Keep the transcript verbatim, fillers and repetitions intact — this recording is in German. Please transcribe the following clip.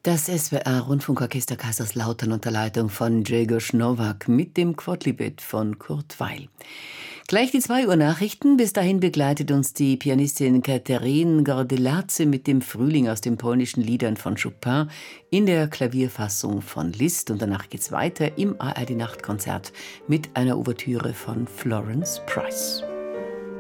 Das S W R-Rundfunkorchester Kaiserslautern unter Leitung von Grzegorz Nowak mit dem Quodlibet von Kurt Weill. Gleich die zwei Uhr Nachrichten. Bis dahin begleitet uns die Pianistin Katerin Gordeladze mit dem Frühling aus den polnischen Liedern von Chopin in der Klavierfassung von Liszt. Und danach geht's weiter im A R D-Nachtkonzert mit einer Ouvertüre von Florence Price.